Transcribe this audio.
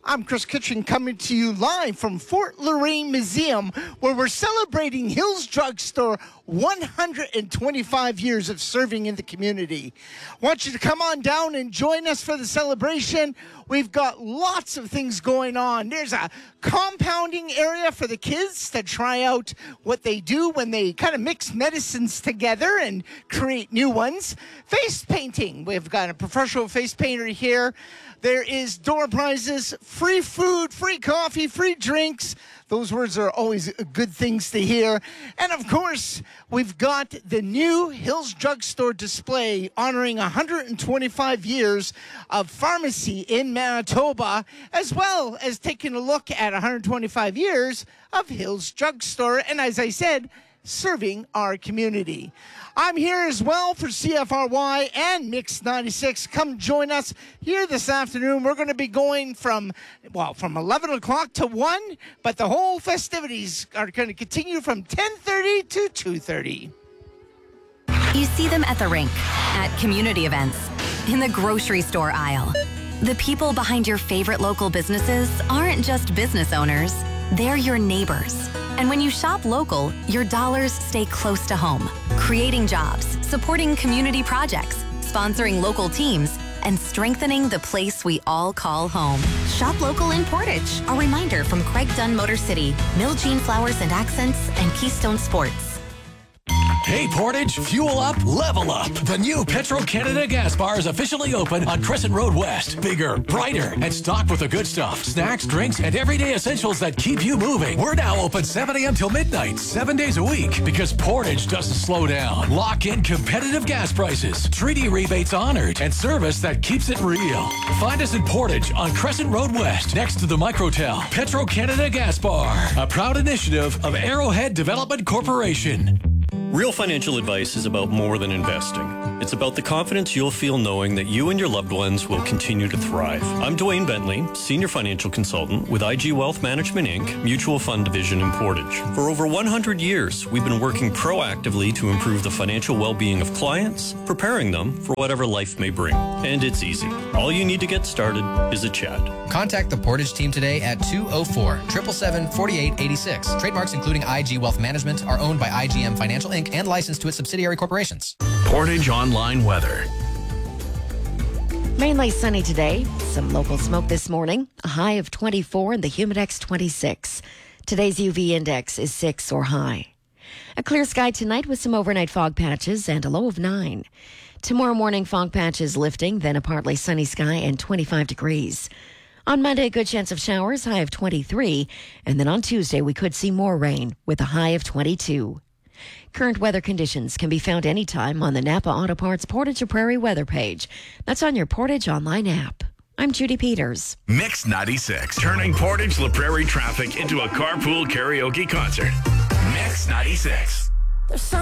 I'm Chris Kitchen coming to you live from Fort Loraine Museum, where we're celebrating Hills Drug Store 125 years of serving in the community. I want you to come on down and join us for the celebration. We've got lots of things going on. There's a compounding area for the kids to try out what they do when they kind of mix medicines together and create new ones. Face painting. We've got a professional face painter here. There is door prizes, free food, free coffee, free drinks. Those words are always good things to hear. And, of course, we've got the new Hills Drug Store display honoring 125 years of pharmacy in Manitoba, as well as taking a look at 125 years of Hills Drug Store. And, as I said, serving our community. I'm here as well for CFRY and Mix 96. Come join us here this afternoon. We're going to be going from 11 o'clock to 1, but the whole festivities are going to continue from 10:30 to 2:30. You see them at the rink, at community events, in the grocery store aisle. The people behind your favorite local businesses aren't just business owners, they're your neighbors. And when you shop local, your dollars stay close to home, creating jobs, supporting community projects, sponsoring local teams, and strengthening the place we all call home. Shop local in Portage. A reminder from Craig Dunn Motor City, Mill Jean Flowers and Accents, and Keystone Sports. Hey Portage, fuel up, level up. The new Petro-Canada gas bar is officially open on Crescent Road West. Bigger, brighter, and stocked with the good stuff. Snacks, drinks, and everyday essentials that keep you moving. We're now open 7 a.m. till midnight, 7 days a week, because Portage doesn't slow down. Lock in competitive gas prices, treaty rebates honored, and service that keeps it real. Find us in Portage on Crescent Road West, next to the Microtel. Petro-Canada Gas Bar, a proud initiative of Arrowhead Development Corporation. Real financial advice is about more than investing. It's about the confidence you'll feel knowing that you and your loved ones will continue to thrive. I'm Dwayne Bentley, Senior Financial Consultant with IG Wealth Management, Inc., Mutual Fund Division in Portage. For over 100 years, we've been working proactively to improve the financial well-being of clients, preparing them for whatever life may bring. And it's easy. All you need to get started is a chat. Contact the Portage team today at 204-777-4886. Trademarks including IG Wealth Management are owned by IGM Financial Inc. and licensed to its subsidiary corporations. Portage Online Weather. Mainly sunny today. Some local smoke this morning. A high of 24 and the Humidex 26. Today's UV index is 6 or high. A clear sky tonight with some overnight fog patches and a low of 9. Tomorrow morning, fog patches lifting, then a partly sunny sky and 25 degrees. On Monday, a good chance of showers, high of 23. And then on Tuesday, we could see more rain with a high of 22. Current weather conditions can be found anytime on the Napa Auto Parts Portage or Prairie weather page. That's on your Portage Online app. I'm Judy Peters. Mix 96, turning Portage La Prairie traffic into a carpool karaoke concert. Mix 96.